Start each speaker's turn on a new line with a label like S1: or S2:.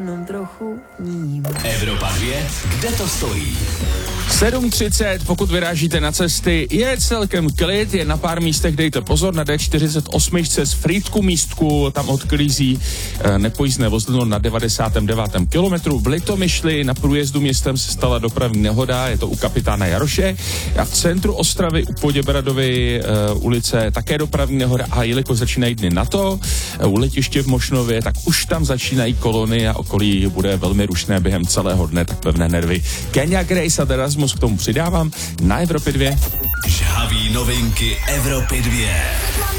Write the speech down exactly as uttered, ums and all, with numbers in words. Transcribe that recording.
S1: Jenom trochu ním.
S2: Evropa dvě, kde to stojí?
S3: sedm třicet, pokud vyrážíte na cesty, je celkem klid, je na pár místech, dejte pozor, na D čtyřicet osm z Frýdku místku, tam odklízí e, nepojízdné vozidlo na devadesátém devátém kilometru. V Litomyšli na průjezdu městem se stala dopravní nehoda, je to u kapitána Jaroše. A v centru Ostravy u Poděbradovy e, ulice také dopravní nehoda a jelikož začínají dny na to, e, u letiště v Mošnově, tak už tam začínají kolony a okolí bude velmi rušné během celého dne, tak pevné nervy. Kenya Grace a Erasmus k tomu přidávám na Evropě dvě.
S2: Žhavý novinky Evropy dvě.